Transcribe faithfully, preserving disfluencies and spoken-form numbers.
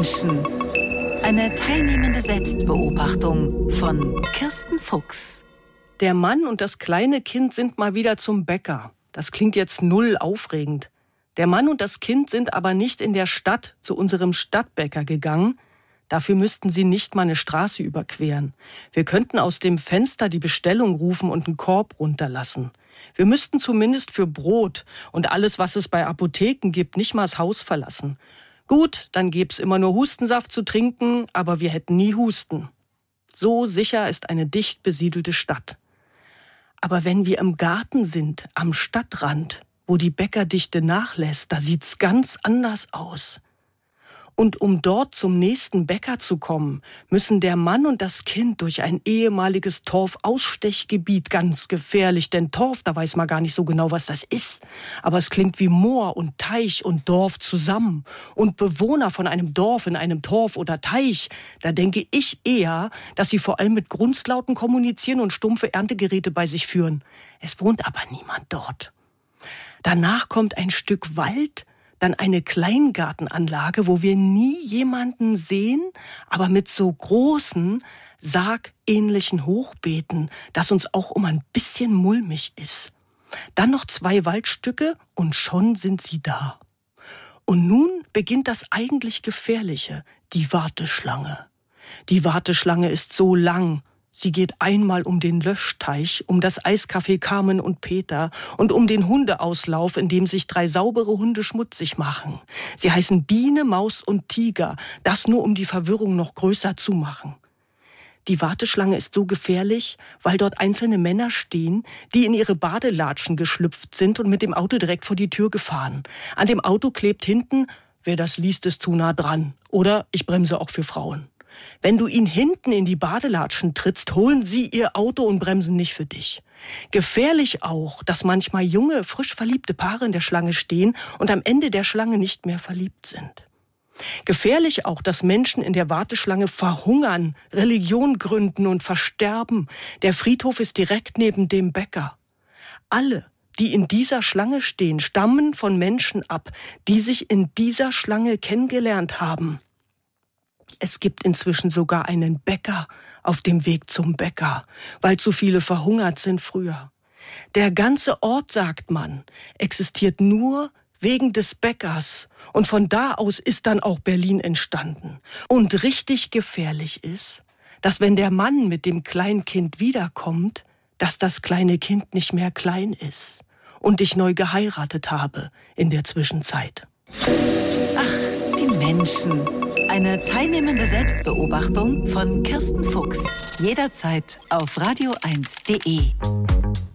Menschen. Eine teilnehmende Selbstbeobachtung von Kirsten Fuchs. Der Mann und das kleine Kind sind mal wieder zum Bäcker. Das klingt jetzt null aufregend. Der Mann und das Kind sind aber nicht in der Stadt zu unserem Stadtbäcker gegangen. Dafür müssten sie nicht mal eine Straße überqueren. Wir könnten aus dem Fenster die Bestellung rufen und einen Korb runterlassen. Wir müssten zumindest für Brot und alles, was es bei Apotheken gibt, nicht mal das Haus verlassen. Gut, dann gäb's immer nur Hustensaft zu trinken, aber wir hätten nie Husten. So sicher ist eine dicht besiedelte Stadt. Aber wenn wir im Garten sind, am Stadtrand, wo die Bäckerdichte nachlässt, da sieht's ganz anders aus. Und um dort zum nächsten Bäcker zu kommen, müssen der Mann und das Kind durch ein ehemaliges Torfausstechgebiet, ganz gefährlich, denn Torf, da weiß man gar nicht so genau, was das ist. Aber es klingt wie Moor und Teich und Dorf zusammen. Und Bewohner von einem Dorf in einem Torf oder Teich, da denke ich eher, dass sie vor allem mit Grunzlauten kommunizieren und stumpfe Erntegeräte bei sich führen. Es wohnt aber niemand dort. Danach kommt ein Stück Wald, dann eine Kleingartenanlage, wo wir nie jemanden sehen, aber mit so großen, sargähnlichen Hochbeeten, dass uns auch um ein bisschen mulmig ist. Dann noch zwei Waldstücke und schon sind sie da. Und nun beginnt das eigentlich Gefährliche, die Warteschlange. Die Warteschlange ist so lang. Sie geht einmal um den Löschteich, um das Eiscafé Carmen und Peter und um den Hundeauslauf, in dem sich drei saubere Hunde schmutzig machen. Sie heißen Biene, Maus und Tiger, das nur um die Verwirrung noch größer zu machen. Die Warteschlange ist so gefährlich, weil dort einzelne Männer stehen, die in ihre Badelatschen geschlüpft sind und mit dem Auto direkt vor die Tür gefahren. An dem Auto klebt hinten, wer das liest, ist zu nah dran. Oder ich bremse auch für Frauen. Wenn du ihn hinten in die Badelatschen trittst, holen sie ihr Auto und bremsen nicht für dich. Gefährlich auch, dass manchmal junge, frisch verliebte Paare in der Schlange stehen und am Ende der Schlange nicht mehr verliebt sind. Gefährlich auch, dass Menschen in der Warteschlange verhungern, Religion gründen und versterben. Der Friedhof ist direkt neben dem Bäcker. Alle, die in dieser Schlange stehen, stammen von Menschen ab, die sich in dieser Schlange kennengelernt haben. Es gibt inzwischen sogar einen Bäcker auf dem Weg zum Bäcker, weil zu viele verhungert sind früher. Der ganze Ort, sagt man, existiert nur wegen des Bäckers. Und von da aus ist dann auch Berlin entstanden. Und richtig gefährlich ist, dass wenn der Mann mit dem Kleinkind wiederkommt, dass das kleine Kind nicht mehr klein ist und ich neu geheiratet habe in der Zwischenzeit. Ach, die Menschen. Eine teilnehmende Selbstbeobachtung von Kirsten Fuchs. Jederzeit auf radio eins punkt de.